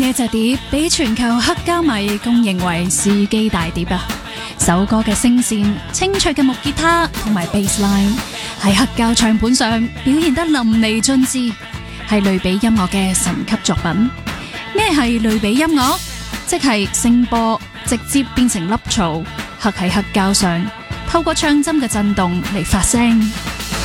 呢隻碟俾全球黑膠迷公認為試機大碟啊！首歌嘅聲線、清脆嘅木吉他同埋 bassline 喺黑膠唱片上表現得淋漓盡致，係類比音樂嘅神級作品。咩係類比音樂？即係聲波直接變成粒槽，刻喺黑膠上，透過唱針嘅震動嚟發聲。